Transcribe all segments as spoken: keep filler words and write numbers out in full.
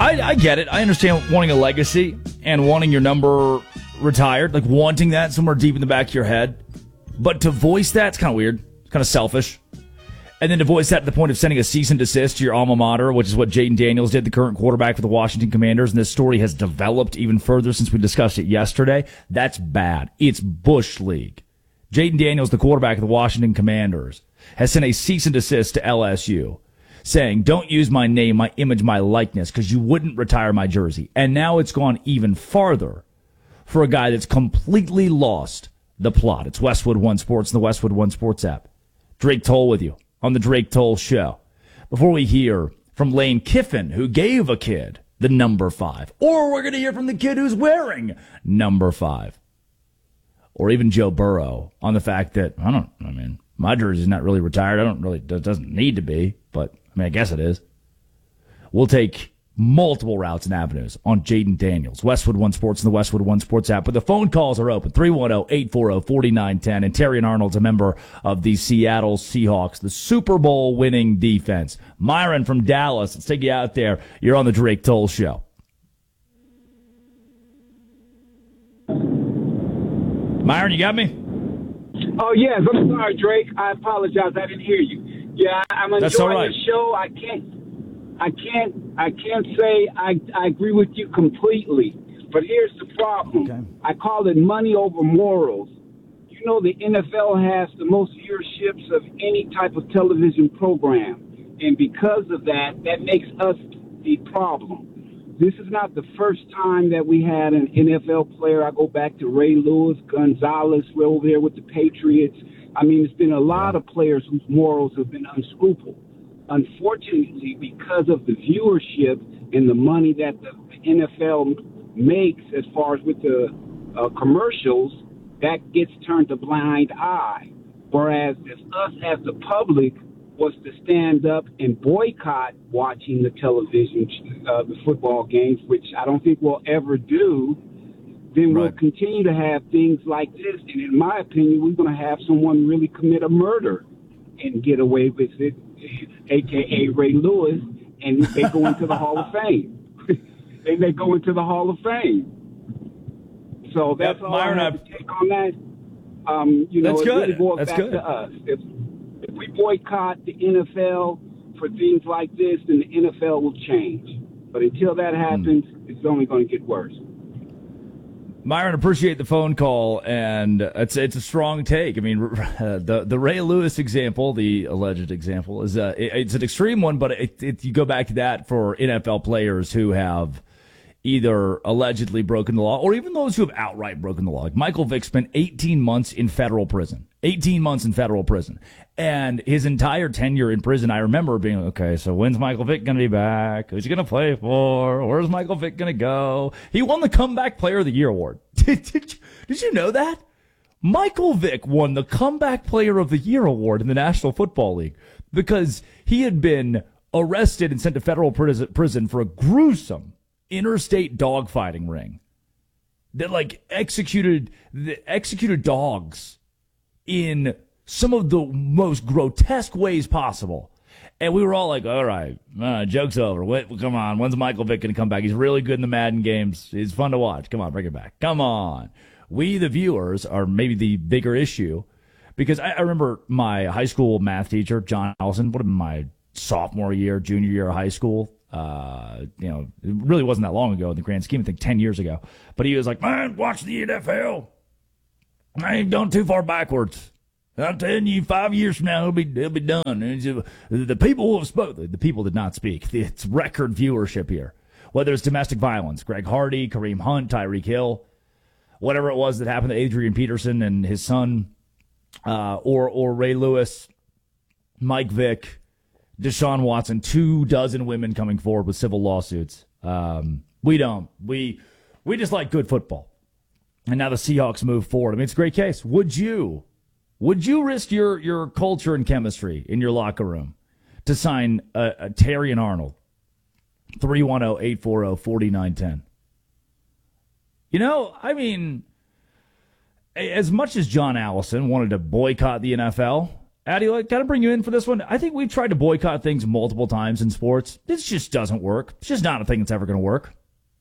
I, I get it. I understand wanting a legacy and wanting your number retired, like wanting that somewhere deep in the back of your head. But to voice that, it's kind of weird. It's kind of selfish. And then to voice that to the point of sending a cease and desist to your alma mater, which is what Jayden Daniels did, the current quarterback for the Washington Commanders. And this story has developed even further since we discussed it yesterday. That's bad. It's Bush League. Jayden Daniels, the quarterback of the Washington Commanders, has sent a cease and desist to L S U, saying, don't use my name, my image, my likeness, because you wouldn't retire my jersey. And now it's gone even farther for a guy that's completely lost the plot. It's Westwood One Sports and the Westwood One Sports app. Drake Toll with you on the Drake Toll Show. Before we hear from Lane Kiffin, who gave a kid the number five, or we're going to hear from the kid who's wearing number five, or even Joe Burrow on the fact that, I don't, I mean, my jersey's not really retired. I don't really, it doesn't need to be, but I mean, I guess it is. We'll take multiple routes and avenues on Jayden Daniels, Westwood One Sports and the Westwood One Sports app. But the phone calls are open, three one zero, eight four zero, four nine one zero. And Terrion Arnold's a member of the Seattle Seahawks, the Super Bowl winning defense. Myron from Dallas, let's take you out there. You're on the Drake Toll Show. Myron, you got me? Oh, yes. I'm sorry, Drake. I apologize. I didn't hear you. Yeah, I'm enjoying That's all right. the show. I can't I can't I can't say I, I agree with you completely. But here's the problem. Okay. I call it money over morals. You know the N F L has the most viewerships of any type of television program. And because of that, that makes us the problem. This is not the first time that we had an N F L player. I go back to Ray Lewis, Gonzalez, we're over there with the Patriots. I mean, it's been a lot of players whose morals have been unscrupulous. Unfortunately, because of the viewership and the money that the N F L makes as far as with the uh, commercials, that gets turned a blind eye. Whereas if us as the public was to stand up and boycott watching the television, uh, the football games, which I don't think we'll ever do, then Right. we'll continue to have things like this. And in my opinion, we're going to have someone really commit a murder and get away with it, a k a. Ray Lewis, and they go into the Hall of Fame. and they go into the Hall of Fame. So that's Yep, all Myron, I have to take on that. Um, you know, That's it good. really boils That's back good. to us. If, if we boycott the N F L for things like this, then the N F L will change. But until that happens, mm. it's only going to get worse. Myron, appreciate the phone call, and it's it's a strong take. I mean, the the Ray Lewis example, the alleged example, is uh, it, it's an extreme one, but it, it, you go back to that for N F L players who have either allegedly broken the law or even those who have outright broken the law. Like Michael Vick spent eighteen months in federal prison. eighteen months in federal prison. And his entire tenure in prison, I remember being, okay, so when's Michael Vick going to be back? Who's he going to play for? Where's Michael Vick going to go? He won the Comeback Player of the Year award. Did, did, did you know that? Michael Vick won the Comeback Player of the Year award in the National Football League because he had been arrested and sent to federal prison for a gruesome interstate dogfighting ring that like executed the executed dogs in some of the most grotesque ways possible. And we were all like, all right, uh, joke's over. Wait, come on. When's Michael Vick going to come back? He's really good in the Madden games. He's fun to watch. Come on, bring it back. Come on. We, the viewers, are maybe the bigger issue because I, I remember my high school math teacher, John Allison, would have been my sophomore year, junior year of high school. Uh, you know, it really wasn't that long ago in the grand scheme. I think ten years ago. But he was like, man, watch the N F L. I ain't gone too far backwards. I'm telling you, five years from now, it'll be it'll be done. And just, the people who have spoken, the people did not speak. It's record viewership here. Whether it's domestic violence, Greg Hardy, Kareem Hunt, Tyreek Hill, whatever it was that happened to Adrian Peterson and his son, uh, or or Ray Lewis, Mike Vick, Deshaun Watson, two dozen women coming forward with civil lawsuits. Um, we don't. We we just like good football. And now the Seahawks move forward. I mean, it's a great case. Would you? Would you risk your, your culture and chemistry in your locker room to sign a, a Terrion Arnold? three one zero, eight four zero, four nine one zero. You know, I mean, as much as John Allison wanted to boycott the N F L, Addy, like, kind of bring you in for this one. I think we've tried to boycott things multiple times in sports. This just doesn't work. It's just not a thing that's ever going to work.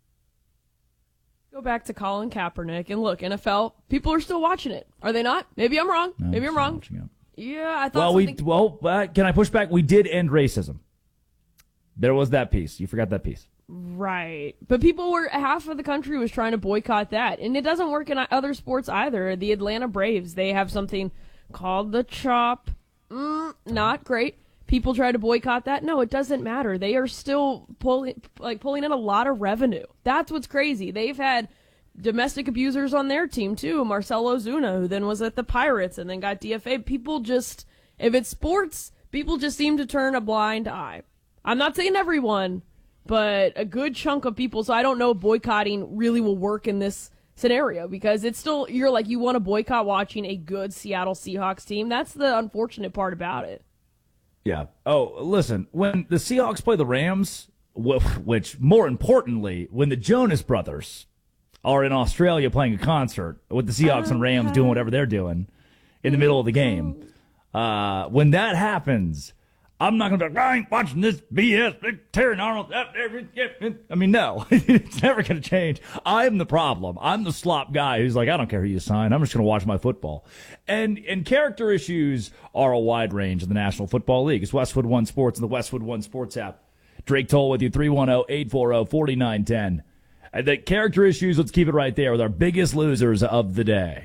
Go back to Colin Kaepernick and look, N F L, people are still watching it. Are they not? Maybe I'm wrong. No, Maybe I'm wrong. Yeah, I thought well, something... we well, uh, can I push back? We did end racism. There was that piece. You forgot that piece. Right. But people were, half of the country was trying to boycott that. And it doesn't work in other sports either. The Atlanta Braves, they have something called the chop. Mm, not great. People try to boycott that. No, it doesn't matter. They are still pulling, like pulling in a lot of revenue. That's what's crazy. They've had domestic abusers on their team too. Marcelo Ozuna, who then was at the Pirates and then got D F A. People just, if it's sports, people just seem to turn a blind eye. I'm not saying everyone, but a good chunk of people. So I don't know if boycotting really will work in this scenario, because it's still, you're like, you want to boycott watching a good Seattle Seahawks team. That's the unfortunate part about it. Yeah. Oh, listen, when the Seahawks play the Rams, which more importantly, when the Jonas Brothers are in Australia playing a concert with the Seahawks and Rams doing whatever they're doing in the middle of the game, uh, when that happens, I'm not going to be like, I ain't watching this B S. Terry Arnold. I mean, no, it's never going to change. I'm the problem. I'm the slop guy who's like, I don't care who you sign. I'm just going to watch my football. And and character issues are a wide range in the National Football League. It's Westwood One Sports and the Westwood One Sports app. Drake Toll with you, three one zero, eight four zero, four nine one zero. And the character issues, let's keep it right there with our biggest losers of the day.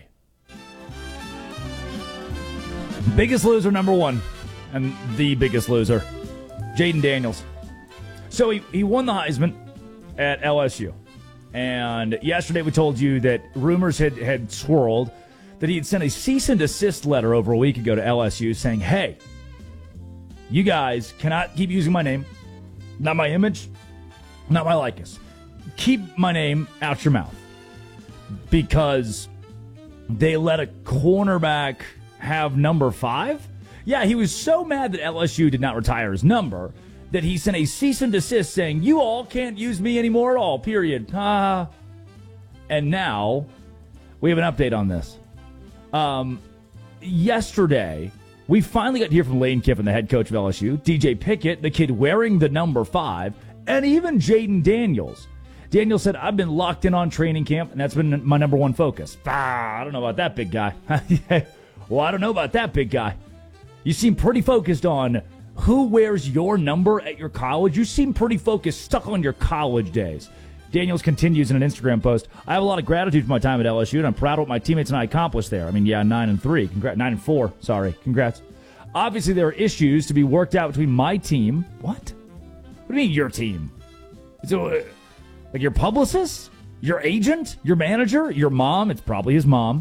Biggest loser number one. And the biggest loser, Jayden Daniels. So he, he won the Heisman at L S U. And yesterday we told you that rumors had, had swirled that he had sent a cease and desist letter over a week ago to L S U saying, hey, you guys cannot keep using my name, not my image, not my likeness. Keep my name out your mouth. Because they let a cornerback have number five? Yeah, he was so mad that L S U did not retire his number that he sent a cease and desist saying, you all can't use me anymore at all, period. Uh, and now we have an update on this. Um, yesterday, we finally got to hear from Lane Kiffin, the head coach of L S U, D J Pickett, the kid wearing the number five, and even Jayden Daniels. Daniels said, I've been locked in on training camp, and that's been my number one focus. Ah, I don't know about that, big guy. Well, I don't know about that, big guy. You seem pretty focused on who wears your number at your college. You seem pretty focused, stuck on your college days. Daniels continues in an Instagram post. I have a lot of gratitude for my time at L S U, and I'm proud of what my teammates and I accomplished there. I mean, yeah, nine and three. Congrats. Nine and four. Sorry. Congrats. Obviously, there are issues to be worked out between my team. What? What do you mean, your team? So, uh, like your publicist? Your agent? Your manager? Your mom? It's probably his mom.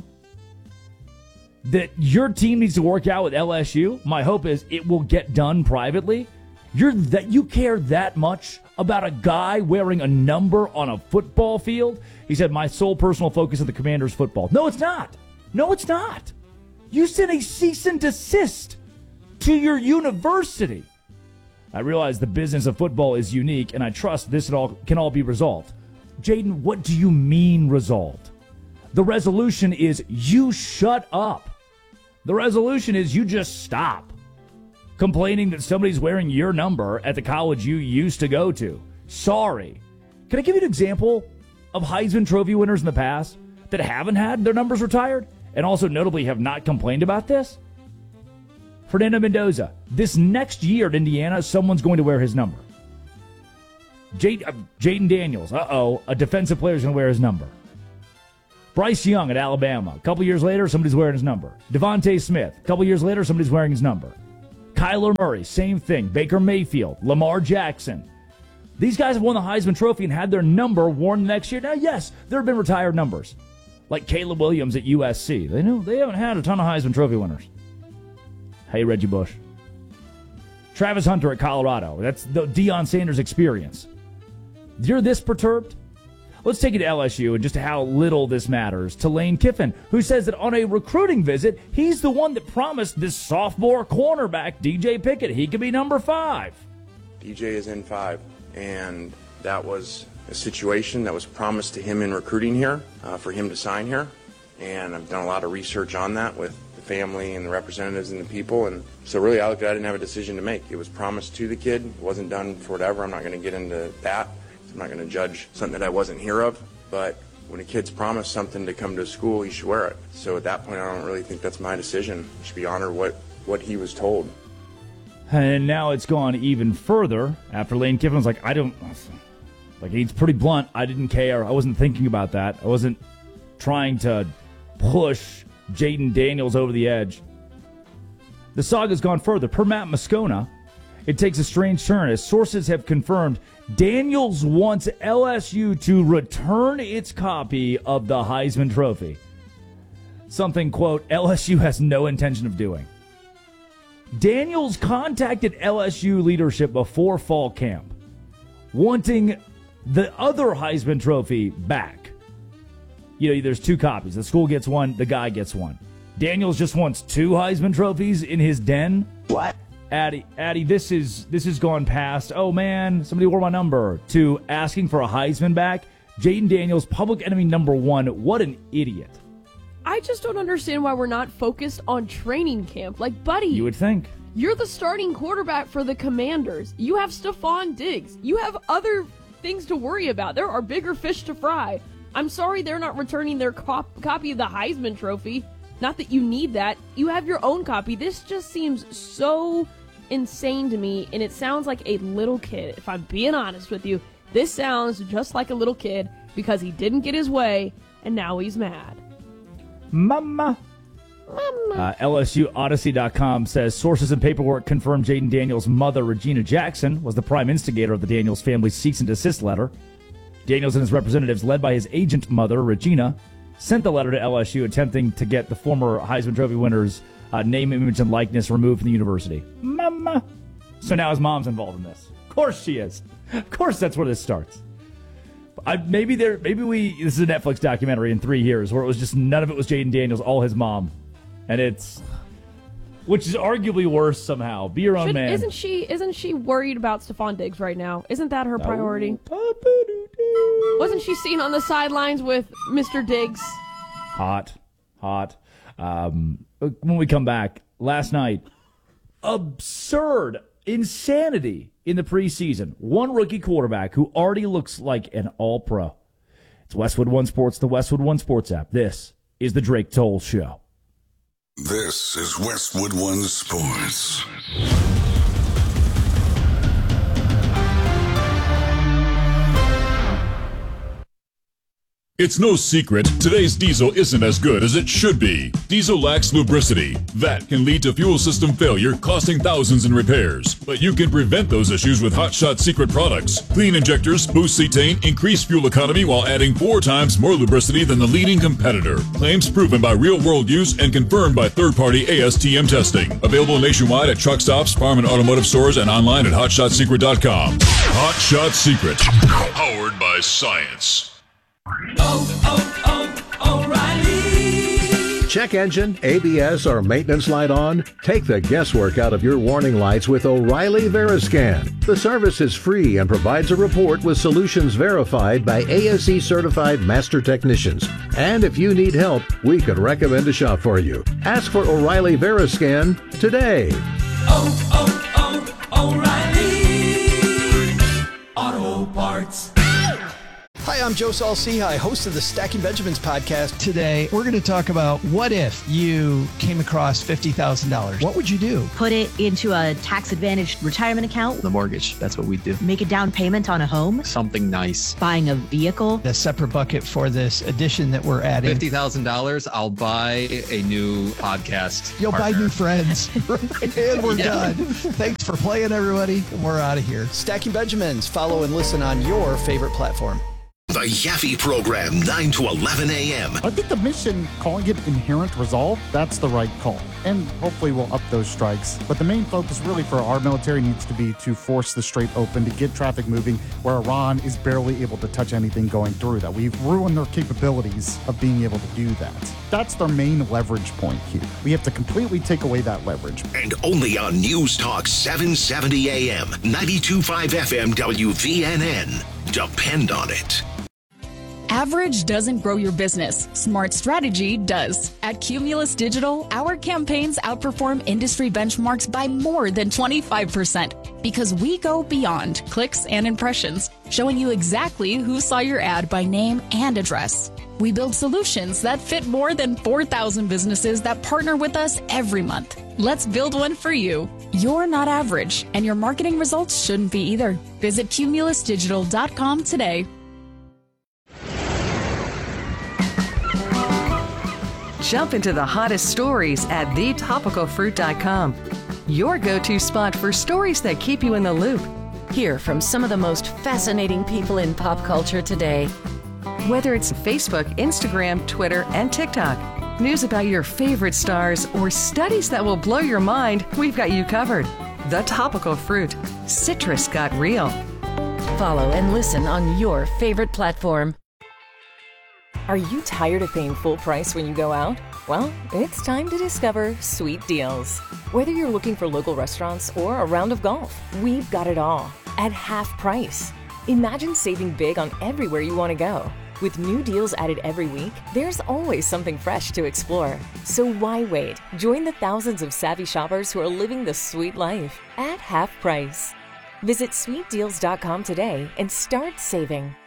That your team needs to work out with L S U. My hope is it will get done privately. You're that you care that much about a guy wearing a number on a football field? He said, my sole personal focus is the Commanders' football. No, it's not. No, it's not. You sent a cease and desist to your university. I realize the business of football is unique, and I trust this all can all be resolved. Jayden, what do you mean resolved? The resolution is you shut up. The resolution is you just stop complaining that somebody's wearing your number at the college you used to go to. Sorry. Can I give you an example of Heisman Trophy winners in the past that haven't had their numbers retired and also notably have not complained about this? Fernando Mendoza. This next year at Indiana, someone's going to wear his number. Jay, uh, Jayden Daniels. Uh-oh. A defensive player's going to wear his number. Bryce Young at Alabama. A couple years later, somebody's wearing his number. Devontae Smith. A couple years later, somebody's wearing his number. Kyler Murray, same thing. Baker Mayfield. Lamar Jackson. These guys have won the Heisman Trophy and had their number worn the next year. Now, yes, there have been retired numbers. Like Caleb Williams at U S C. They know they haven't had a ton of Heisman Trophy winners. Hey, Reggie Bush. Travis Hunter at Colorado. That's the Deion Sanders experience. You're this perturbed? Let's take it to L S U and just how little this matters to Lane Kiffin, who says that on a recruiting visit, he's the one that promised this sophomore cornerback, D J Pickett, he could be number five. D J is in five, and that was a situation that was promised to him in recruiting here uh, for him to sign here, and I've done a lot of research on that with the family and the representatives and the people. And so really I looked at it, I didn't have a decision to make. It was promised to the kid. It wasn't done for whatever. I'm not going to get into that. I'm not going to judge something that I wasn't here of. But when a kid's promised something to come to school, he should wear it. So at that point, I don't really think that's my decision. I should be honored what, what he was told. And now it's gone even further after Lane Kiffin was like, I don't, like, he's pretty blunt. I didn't care. I wasn't thinking about that. I wasn't trying to push Jaden Daniels over the edge. The saga's gone further. Per Matt Moscona, it takes a strange turn as sources have confirmed Daniels wants L S U to return its copy of the Heisman Trophy. Something, quote, L S U has no intention of doing. Daniels contacted L S U leadership before fall camp, wanting the other Heisman Trophy back. You know, there's two copies. The school gets one, the guy gets one. Daniels just wants two Heisman Trophies in his den. What? Addie, Addie, this is this has gone past, oh man, somebody wore my number, to asking for a Heisman back. Jaden Daniels, public enemy number one. What an idiot. I just don't understand why we're not focused on training camp. Like, buddy. You would think. You're the starting quarterback for the Commanders. You have Stephon Diggs. You have other things to worry about. There are bigger fish to fry. I'm sorry they're not returning their cop- copy of the Heisman Trophy. Not that you need that. You have your own copy. This just seems so insane to me, and it sounds like a little kid. If I'm being honest with you, this sounds just like a little kid because he didn't get his way, and now he's mad. Mama. Mama. Uh, L S U Odyssey dot com says sources and paperwork confirm Jaden Daniels' mother, Regina Jackson, was the prime instigator of the Daniels family's cease and desist letter. Daniels and his representatives, led by his agent mother, Regina, sent the letter to L S U attempting to get the former Heisman Trophy winner's uh, name, image, and likeness removed from the university. Mama. So now his mom's involved in this. Of course she is. Of course that's where this starts. I, maybe there. Maybe we. This is a Netflix documentary in three years where it was just none of it was Jaden Daniels, all his mom, and it's, which is arguably worse somehow. Be your own Should, man. Isn't she? Isn't she worried about Stephon Diggs right now? Isn't that her priority? Oh, Wasn't she seen on the sidelines with Mister Diggs? hot, hot. Um, when we come back, last night, absurd insanity in the preseason. One rookie quarterback who already looks like an all-pro. It's Westwood One Sports, the Westwood One Sports app. This is the Drake Toll Show. This is Westwood One Sports. It's no secret, today's diesel isn't as good as it should be. Diesel lacks lubricity. That can lead to fuel system failure, costing thousands in repairs. But you can prevent those issues with Hot Shot Secret products. Clean injectors, boost cetane, increase fuel economy while adding four times more lubricity than the leading competitor. Claims proven by real-world use and confirmed by third-party A S T M testing. Available nationwide at truck stops, farm and automotive stores, and online at hot shot secret dot com. Hot Shot Secret. Powered by science. Oh, oh, oh, O'Reilly. Check engine, A B S, or maintenance light on? Take the guesswork out of your warning lights with O'Reilly Veriscan. The service is free and provides a report with solutions verified by A S E certified master technicians. And if you need help, we could recommend a shop for you. Ask for O'Reilly Veriscan today. Oh, oh, oh, O'Reilly Auto Parts. Hi, I'm Joe Saul-Sehy, host of the Stacking Benjamins podcast. Today, we're going to talk about what if you came across fifty thousand dollars. What would you do? Put it into a tax-advantaged retirement account. The mortgage, that's what we do. Make a down payment on a home. Something nice. Buying a vehicle. A separate bucket for this addition that we're adding. fifty thousand dollars, I'll buy a new podcast You'll partner. buy new friends. And we're yeah. done. Thanks for playing, everybody. We're out of here. Stacking Benjamins. Follow and listen on your favorite platform. The Yaffe Program, nine to eleven a.m. I think the mission, calling it Inherent Resolve, that's the right call. And hopefully we'll up those strikes. But the main focus really for our military needs to be to force the Strait open, to get traffic moving, where Iran is barely able to touch anything going through that. We've ruined their capabilities of being able to do that. That's their main leverage point here. We have to completely take away that leverage. And only on News Talk seven seventy a.m., ninety-two point five F M W V N N. Depend on it. Average doesn't grow your business. Smart strategy does. At Cumulus Digital, our campaigns outperform industry benchmarks by more than twenty-five percent because we go beyond clicks and impressions, showing you exactly who saw your ad by name and address. We build solutions that fit more than four thousand businesses that partner with us every month. Let's build one for you. You're not average, and your marketing results shouldn't be either. Visit cumulus digital dot com today. Jump into the hottest stories at the topical fruit dot com. Your go-to spot for stories that keep you in the loop. Hear from some of the most fascinating people in pop culture today. Whether it's Facebook, Instagram, Twitter, and TikTok, news about your favorite stars, or studies that will blow your mind, we've got you covered. The Topical Fruit. Citrus got real. Follow and listen on your favorite platform. Are you tired of paying full price when you go out? Well, it's time to discover Sweet Deals. Whether you're looking for local restaurants or a round of golf, we've got it all at half price. Imagine saving big on everywhere you want to go. With new deals added every week, there's always something fresh to explore. So why wait? Join the thousands of savvy shoppers who are living the sweet life at half price. Visit sweet deals dot com today and start saving.